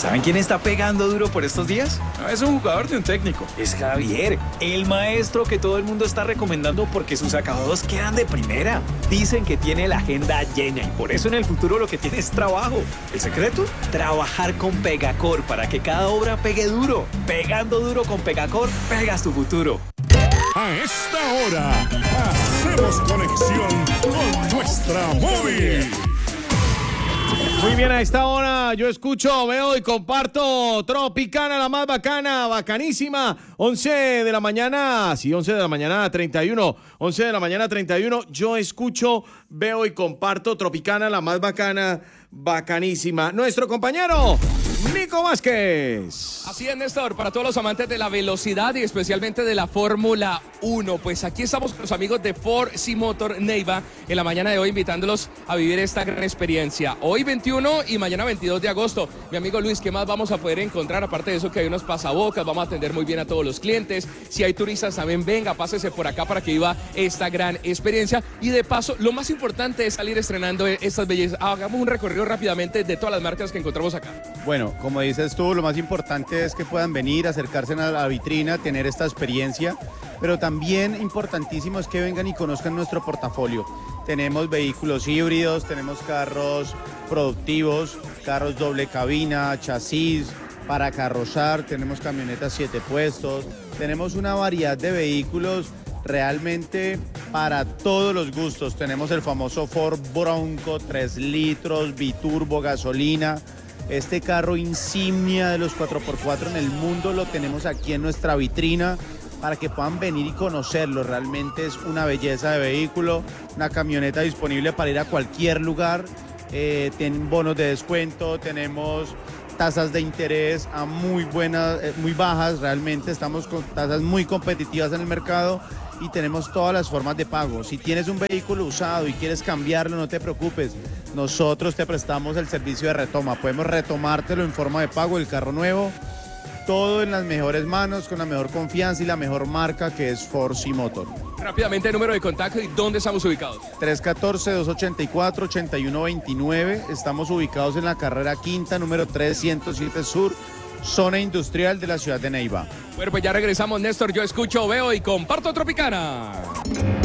¿Saben quién está pegando duro por estos días? No es un jugador de un técnico, es Javier, el maestro que todo el mundo está recomendando porque sus acabados quedan de primera. Dicen que tiene la agenda llena y por eso en el futuro lo que tiene es trabajo. ¿El secreto? Trabajar con Pegacor para que cada obra pegue duro. Pegando duro con Pegacor, pegas tu futuro. A esta hora, hacemos conexión con nuestra móvil. Muy bien, a esta hora yo escucho, veo y comparto Tropicana, la más bacana, bacanísima. 11 de la mañana, sí, 11 de la mañana 31, 11 de la mañana 31. Yo escucho, veo y comparto Tropicana, la más bacana, bacanísima. Nuestro compañero Nico Vázquez. Así es, Néstor, para todos los amantes de la velocidad y especialmente de la Fórmula 1. Pues aquí estamos con los amigos de Ford Motor Neiva en la mañana de hoy, invitándolos a vivir esta gran experiencia. Hoy 21 y mañana 22 de agosto. Mi amigo Luis, ¿qué más vamos a poder encontrar? Aparte de eso, que hay unos pasabocas, vamos a atender muy bien a todos los clientes. Si hay turistas también, venga, pásese por acá para que viva esta gran experiencia. Y de paso, lo más importante es salir estrenando estas bellezas. Hagamos un recorrido rápidamente de todas las marcas que encontramos acá. Bueno, como dices tú, lo más importante es que puedan venir, acercarse a la vitrina, tener esta experiencia, pero también importantísimo es que vengan y conozcan nuestro portafolio. Tenemos vehículos híbridos, tenemos carros productivos, carros doble cabina, chasis para carrozar, tenemos camionetas 7 puestos, tenemos una variedad de vehículos realmente para todos los gustos. Tenemos el famoso Ford Bronco 3 litros, biturbo, gasolina. Este carro insignia de los 4x4 en el mundo lo tenemos aquí en nuestra vitrina para que puedan venir y conocerlo. Realmente es una belleza de vehículo, una camioneta disponible para ir a cualquier lugar. Tienen bonos de descuento, tenemos tasas de interés a muy buenas, muy bajas. Realmente estamos con tasas muy competitivas en el mercado y tenemos todas las formas de pago. Si tienes un vehículo usado y quieres cambiarlo, no te preocupes. Nosotros te prestamos el servicio de retoma. Podemos retomártelo en forma de pago, el carro nuevo. Todo en las mejores manos, con la mejor confianza y la mejor marca que es Ford Motor. Rápidamente el número de contacto y dónde estamos ubicados. 314-284-8129. Estamos ubicados en la carrera quinta, número 307 Sur, zona industrial de la ciudad de Neiva. Bueno, pues ya regresamos, Néstor. Yo escucho, veo y comparto Tropicana.